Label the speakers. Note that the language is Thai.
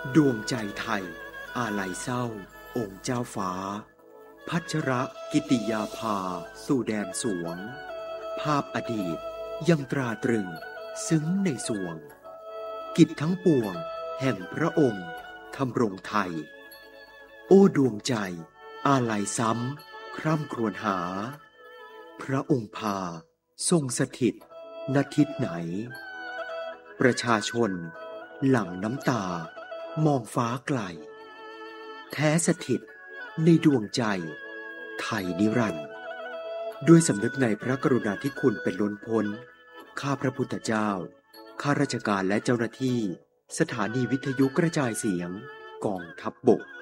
Speaker 1: ดวงใจไทยอาลัยเศร้าองค์เจ้าฟ้าพัชรกิติยาภาสู่แดนสวงภาพอดีตยังตราตรึงซึ้งในสวงกิจทั้งปวงแห่งพระองค์ทำรงไทยโอ้ดวงใจอาลัยซ้ำคร่ำครวญหาพระองค์พาทรงสถิตณทิศไหนประชาชนหลั่งน้ำตามองฟ้าไกลแท้สถิตในดวงใจไทยนิรันดร์ด้วยสำนึกในพระกรุณาธิคุณเป็นล้นพ้นข้าพระพุทธเจ้าข้าราชการและเจ้าหน้าที่สถานีวิทยุกระจายเสียงกองทัพบก